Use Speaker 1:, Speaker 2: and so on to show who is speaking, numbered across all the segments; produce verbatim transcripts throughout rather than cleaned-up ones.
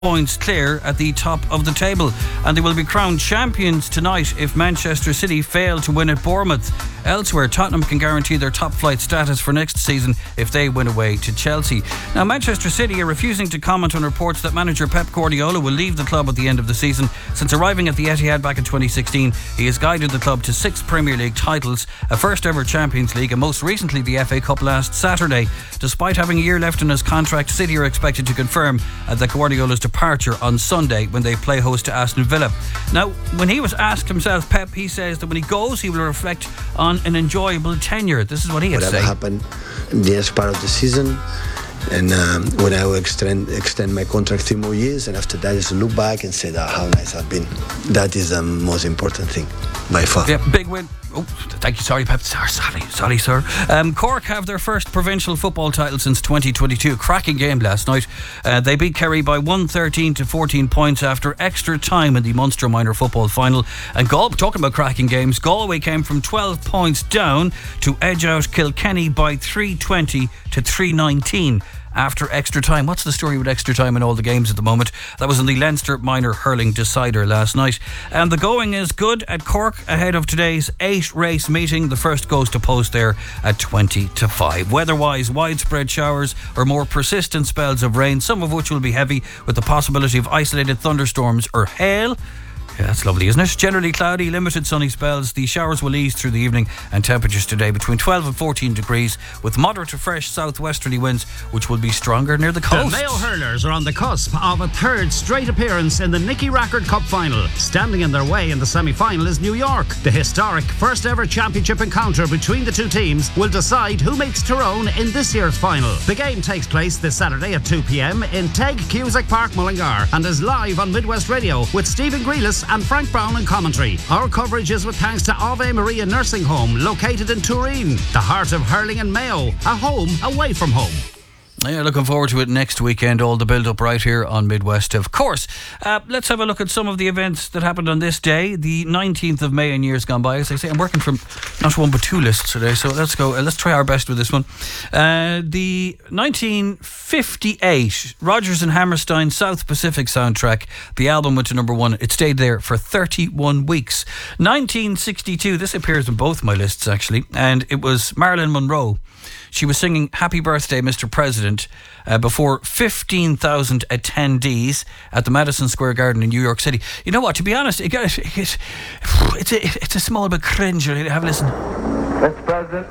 Speaker 1: points clear at the top of the table, and they will be crowned champions tonight if Manchester City fail to win at Bournemouth. Elsewhere, Tottenham can guarantee their top flight status for next season if they win away to Chelsea. Now, Manchester City are refusing to comment on reports that manager Pep Guardiola will leave the club at the end of the season. Since arriving at the Etihad back in twenty sixteen, he has guided the club to six Premier League titles, a first ever Champions League, and most recently the F A Cup last Saturday. Despite having a year left in his contract, City are expected to confirm uh, that Guardiola's departure on Sunday when they play host to Aston Villa. Now, when he was asked himself, Pep, he says that when he goes, he will reflect on an enjoyable tenure. This is what he had to say.
Speaker 2: Whatever happened in the next part of the season, and um, when I will extend extend my contract three more years, and after that is look back and say that how nice I've been. That is the most important thing by far.
Speaker 1: Yeah, big win. Oh, thank you. Sorry, Pep. Sorry, sorry, sorry sir. Um, Cork have their first provincial football title since twenty twenty-two. Cracking game last night. Uh, they beat Kerry by one thirteen to fourteen points after extra time in the Munster Minor Football Final. And Gal- talking about cracking games, Galway came from twelve points down to edge out Kilkenny by three twenty to three nineteen. After extra time. What's the story with extra time in all the games at the moment? That was in the Leinster Minor Hurling Decider last night. And the going is good at Cork ahead of today's eight race meeting. The first goes to post there at twenty to five. Weather-wise, widespread showers or more persistent spells of rain, some of which will be heavy, with the possibility of isolated thunderstorms or hail. Yeah, that's lovely, isn't it? Generally cloudy, limited sunny spells. The showers will ease through the evening, and temperatures today between twelve and fourteen degrees, with moderate to fresh southwesterly winds, which will be stronger near the coast.
Speaker 3: The Mayo Hurlers are on the cusp of a third straight appearance in the Nicky Rackard Cup final. Standing in their way in the semi-final is New York. The historic first ever championship encounter between the two teams will decide who makes Tyrone in this year's final. The game takes place this Saturday at two p.m. in Teg Cusack Park, Mullingar, and is live on Midwest Radio with Stephen Grealis and Frank Brown in commentary. Our coverage is with thanks to Ave Maria Nursing Home, located in Turin, the heart of hurling and Mayo, a home away from home.
Speaker 1: Yeah, looking forward to it next weekend, all the build-up right here on Midwest, of course. Uh, let's have a look at some of the events that happened on this day, the nineteenth of May in years gone by. As I say, I'm working from not one but two lists today, so let's go. Uh, let's try our best with this one. Uh, the nineteen fifty-eight Rodgers and Hammerstein South Pacific soundtrack, the album went to number one. It stayed there for thirty-one weeks. nineteen sixty-two, this appears in both my lists actually, and it was Marilyn Monroe. She was singing Happy Birthday, Mister President uh, before fifteen thousand attendees at the Madison Square Garden in New York City. You know what, to be honest, it, it, it, it's, a, it's a small bit cringe. Have a listen.
Speaker 4: Mister President,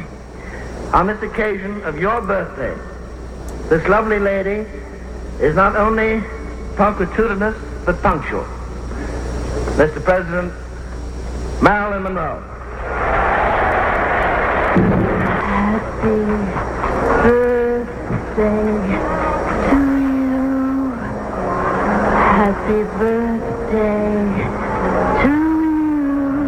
Speaker 4: on this occasion of your birthday, this lovely lady is not only punctilious but punctual. Mister President, Marilyn Monroe.
Speaker 5: Happy birthday to you. Happy birthday to you.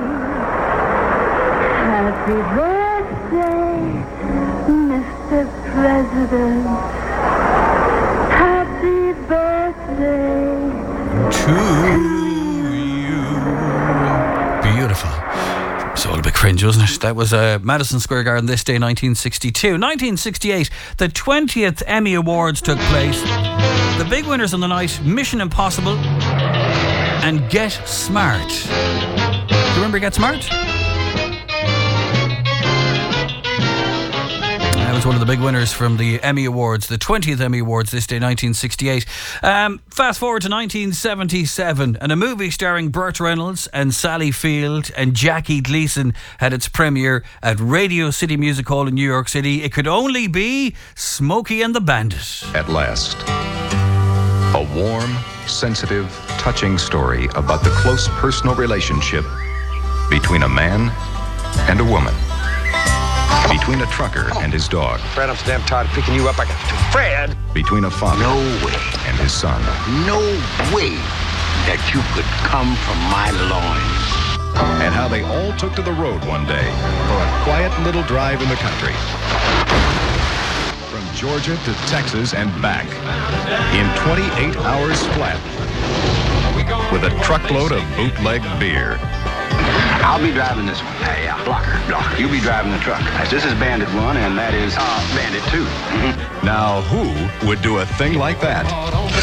Speaker 5: Happy birthday, Mister President. Happy birthday
Speaker 1: to you. Beautiful. It's all a bit cringe, wasn't it? That was uh, Madison Square Garden this day, nineteen sixty-two. nineteen sixty-eight, the twentieth Emmy Awards took place. The big winners on the night, Mission Impossible and Get Smart. Do you remember Get Smart? That was one of the big winners from the Emmy Awards, the twentieth Emmy Awards this day, nineteen sixty-eight. Um, fast forward to nineteen seventy-seven, and a movie starring Burt Reynolds and Sally Field and Jackie Gleason had its premiere at Radio City Music Hall in New York City. It could only be Smokey and the Bandit.
Speaker 6: At last, a warm, sensitive, touching story about the close personal relationship between a man and a woman. Between a trucker and his dog.
Speaker 7: Fred, I'm so damn tired of picking you up. I got to... Fred!
Speaker 6: Between a father
Speaker 7: no way.
Speaker 6: and his son.
Speaker 7: No way that you could come from my loins.
Speaker 6: And how they all took to the road one day for a quiet little drive in the country. From Georgia to Texas and back in twenty-eight hours flat with a truckload of bootleg beer.
Speaker 7: I'll be driving this one. Hey, uh, blocker, blocker. You'll be driving the truck. This is Bandit one, and that is uh, Bandit two. Mm-hmm.
Speaker 6: Now, who would do a thing like that?